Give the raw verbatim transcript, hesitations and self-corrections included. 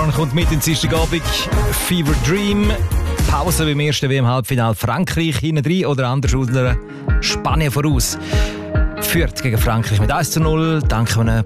Stefan kommt mit in den Dienstagabend. Fever Dream. Pause beim ersten W M-Halbfinale. Frankreich hinten drin oder anders aus Spanien voraus. Führt gegen Frankreich mit eins zu null. Dank einem